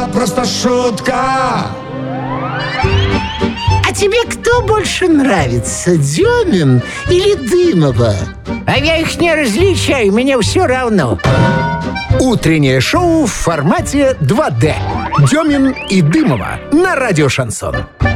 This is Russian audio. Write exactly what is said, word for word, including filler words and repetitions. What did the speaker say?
просто шутка. А тебе кто больше нравится, Демин или Дымова? А я их не различаю, мне все равно. Утреннее шоу в формате два дэ. Демин и Дымова на радио «Шансон».